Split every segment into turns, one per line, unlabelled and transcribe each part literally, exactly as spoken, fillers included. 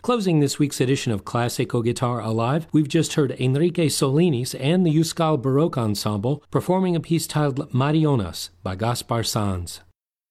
Closing this week's edition of Classical Guitar Alive, we've just heard Enrique Solinis and the Euskal Baroque Ensemble performing a piece titled Marionas by Gaspar Sanz.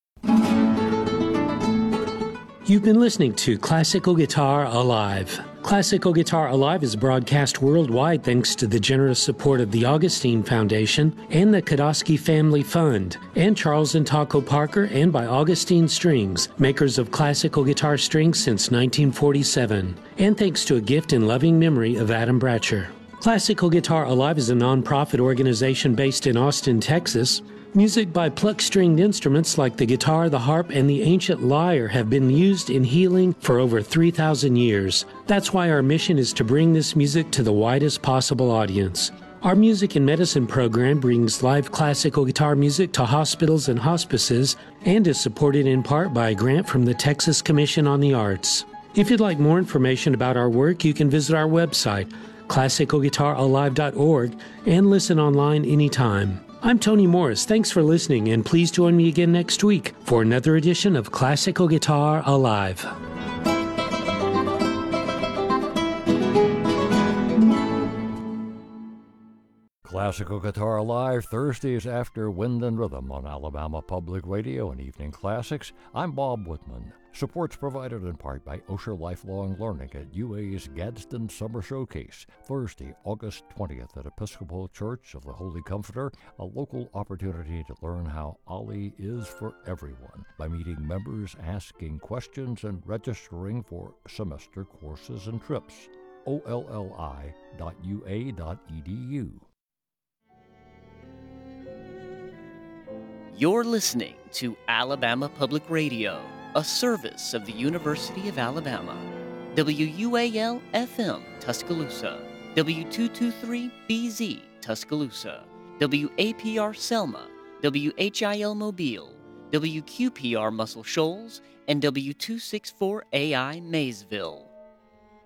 You've been listening to Classical Guitar Alive. Classical Guitar Alive is broadcast worldwide thanks to the generous support of the Augustine Foundation and the Kodosky Family Fund, and Charles and Taco Parker, and by Augustine Strings, makers of classical guitar strings since nineteen forty-seven, and thanks to a gift in loving memory of Adam Bratcher. Classical Guitar Alive is a non-profit organization based in Austin, Texas. Music by pluck-stringed instruments like the guitar, the harp, and the ancient lyre have been used in healing for over three thousand years. That's why our mission is to bring this music to the widest possible audience. Our Music and Medicine program brings live classical guitar music to hospitals and hospices and is supported in part by a grant from the Texas Commission on the Arts. If you'd like more information about our work, you can visit our website, classical guitar alive dot org, and listen online anytime. I'm Tony Morris. Thanks for listening, and please join me again next week for another edition of Classical Guitar Alive.
Classical Guitar Alive, Thursdays after Wind and Rhythm on Alabama Public Radio and Evening Classics. I'm Bob Whitman. Support's provided in part by Osher Lifelong Learning at U A's Gadsden Summer Showcase, Thursday, August twentieth at Episcopal Church of the Holy Comforter, a local opportunity to learn how Ali is for everyone by meeting members, asking questions, and registering for semester courses and trips. O L L I dot U A dot E D U.
You're listening to Alabama Public Radio, a service of the University of Alabama. W U A L F M Tuscaloosa, W two twenty-three B Z Tuscaloosa, W A P R Selma, W H I L Mobile, W Q P R Muscle Shoals, and W two sixty-four A I Maysville.